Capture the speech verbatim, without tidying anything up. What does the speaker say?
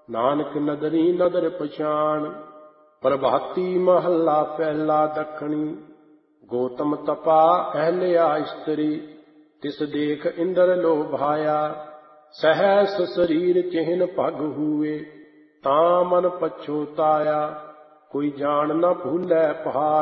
ਨਾਨਕ ਨਦਰੀ ਨਦਰ ਪਛਾਣ। ਪ੍ਰਭਾਤੀ ਮਹੱਲਾ ਪਹਿਲਾ ਦੱਖਣੀ। ਗੌਤਮ ਤਪਾ ਅਹਲਿਆ ਇਸਤਰੀ, ਤਿਸ ਦੇਖ ਇੰਦਰ ਲੋਭਾਇਆ। ਸਹਸ ਸਰੀਰ ਚਿਹਨ ਭਗ ਹੂਏ, ਤਾਂ ਮਨ ਪਛੋਤਾਇਆ। ਕੋਈ ਜਾਣ ਨ ਭੂਲੈ ਪਹਾੜ,